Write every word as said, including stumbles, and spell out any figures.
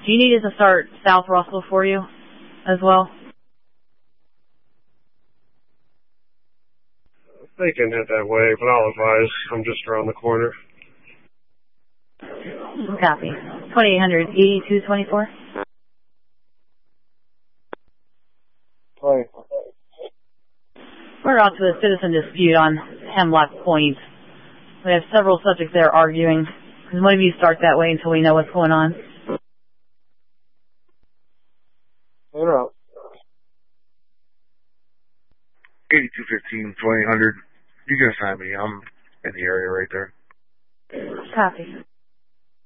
Do you need us to start South Russell for you as well? They can head that way, but I'll advise. I'm just around the corner. Copy. twenty-eight hundred, eighty-two twenty-four. Hi. We're on to a citizen dispute on Hemlock Point. We have several subjects there arguing. Can one of you start that way until we know what's going on? They're out. eighty-two fifteen, twenty hundred. You can assign me. I'm in the area right there. Copy.